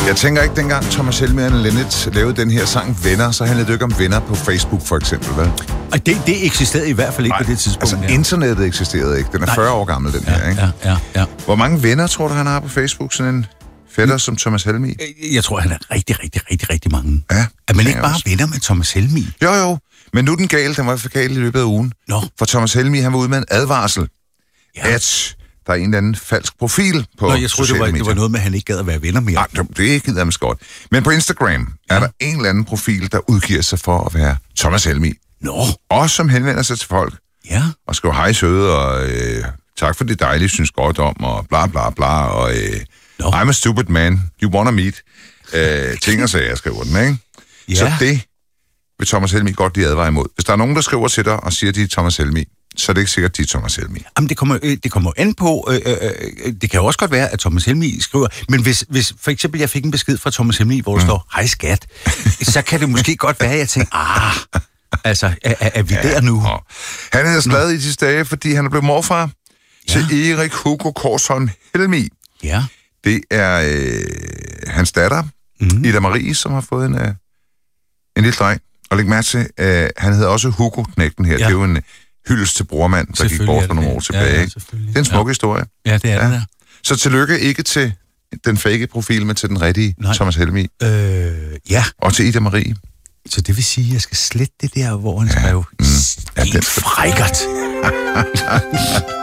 Jeg tænker ikke, dengang Thomas Helmig og Lennet lavede den her sang Venner, så handlede det ikke om venner på Facebook, for eksempel, vel? Og det eksisterede i hvert fald ikke på det tidspunkt. Altså, internettet eksisterede ikke. Den er 40 år gammel, den her, ikke? Ja. Hvor mange venner tror du, han har på Facebook, sådan en fætter som Thomas Helmig? Jeg tror, han er rigtig mange. Ja. Er man ikke bare venner med Thomas Helmig? Jo. Men nu er den gal. Den var for gal i løbet af ugen. Nå. For Thomas Helmig, han var ude med en advarsel. Ja. At der er en eller anden falsk profil på jeg troede, det var noget med, at han ikke gad at være venner mere. Nej, det gider man godt. Men på Instagram er der en eller anden profil, der udgiver sig for at være Thomas Helmig. Nå. Og som henvender sig til folk. Ja. Og skriver hej søde, og tak for det dejlige, synes godt om, og bla bla bla, og I'm a stupid man, you wanna meet. Ting og sager, skriver den, ikke? Ja. Så det vil Thomas Helmig godt lige advare imod. Hvis der er nogen, der skriver til dig og siger, at de er Thomas Helmig, så er det ikke sikkert, at de er Thomas Helmig. Jamen, det kommer an på. Det kan jo også godt være, at Thomas Helmig skriver. Men hvis for eksempel jeg fik en besked fra Thomas Helmig, hvor der står, hej skat, så kan det måske godt være, at jeg tænker, altså, er vi der nu? Han er glad i de dage, fordi han er blevet morfar til Erik Hugo Korsholm Helmig. Ja. Det er hans datter, Ida Marie, som har fået en lille dreng. Og læg mærke til, han hedder også Hugo, knægten her. Ja. Det er jo en hyldest til brormand, der gik bort for nogle år tilbage. Ja, det er en smuk historie. Ja, det er det der. Så tillykke ikke til den fake profil, men til den rigtige Thomas Helmig. Ja. Og til Ida Marie. Så det vil sige, at jeg skal slette det der, hvor han skrev, det er frækkert.